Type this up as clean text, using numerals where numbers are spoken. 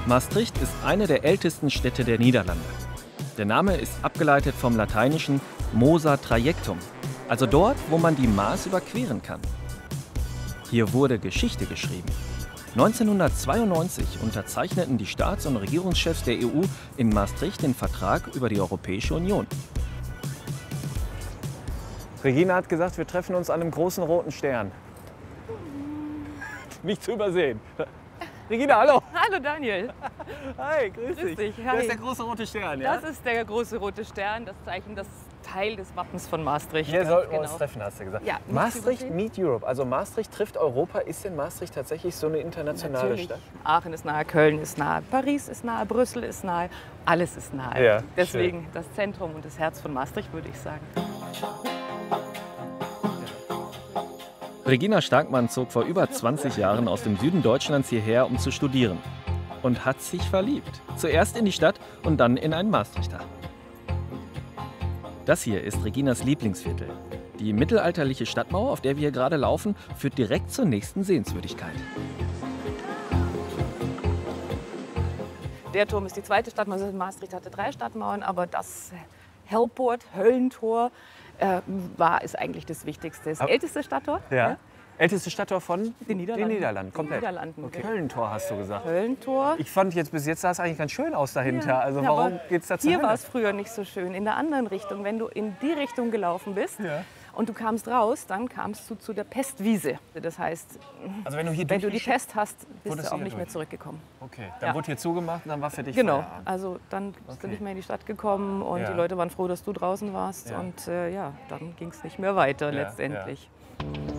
Maastricht ist eine der ältesten Städte der Niederlande. Der Name ist abgeleitet vom lateinischen Mosa Trajectum, also dort, wo man die Maas überqueren kann. Hier wurde Geschichte geschrieben. 1992 unterzeichneten die Staats- und Regierungschefs der EU in Maastricht den Vertrag über die Europäische Union. Regina hat gesagt, wir treffen uns an einem großen roten Stern. Nicht zu übersehen. Regina, hallo. Hallo Daniel. Hi, grüß dich. Hi. Das ist der große rote Stern, ja? Das ist der große rote Stern, das Zeichen, das Teil des Wappens von Maastricht. Hier Ganz sollten wir genau. uns treffen, hast du gesagt. Ja, nicht Maastricht übersehen. meet Europe, also Maastricht trifft Europa. Ist denn Maastricht tatsächlich so eine internationale Natürlich. Stadt? Aachen ist nahe, Köln ist nahe, Paris ist nahe, Brüssel ist nahe, alles ist nahe. Ja, Deswegen das Zentrum und das Herz von Maastricht, würde ich sagen. Regina Starkmann zog vor über 20 Jahren aus dem Süden Deutschlands hierher, um zu studieren. Und hat sich verliebt. Zuerst in die Stadt und dann in einen Maastrichter. Das hier ist Reginas Lieblingsviertel. Die mittelalterliche Stadtmauer, auf der wir hier gerade laufen, führt direkt zur nächsten Sehenswürdigkeit. Der Turm ist die zweite Stadtmauer. Also Maastricht hatte 3 Stadtmauern, aber das Hellpoort, Höllentor, ist eigentlich das Wichtigste. Das älteste Stadttor. Ja. Älteste Stadttor von Den Niederlanden. Den Niederlanden, komplett. Den Niederlanden. Okay. Höllentor hast du gesagt. Höllentor. Ich fand jetzt bis jetzt sah es eigentlich ganz schön aus dahinter. Ja, Also ja, warum aber geht's da zur Hier Hölle? war es früher nicht so schön. In der anderen Richtung, wenn du in die Richtung gelaufen bist Ja. und du kamst raus, dann kamst du zu der Pestwiese. Das heißt, Also wenn du hier wenn du die durch- Pest hast, bist wurdest du auch du hier nicht mehr durch? zurückgekommen. Okay, dann Ja. wurde hier zugemacht und dann war für dich Genau, Feierabend. also dann bist Okay. du nicht mehr in die Stadt gekommen und Ja. die Leute waren froh, dass du draußen warst. Ja. Und ja, dann ging es nicht mehr weiter Ja, letztendlich. ja.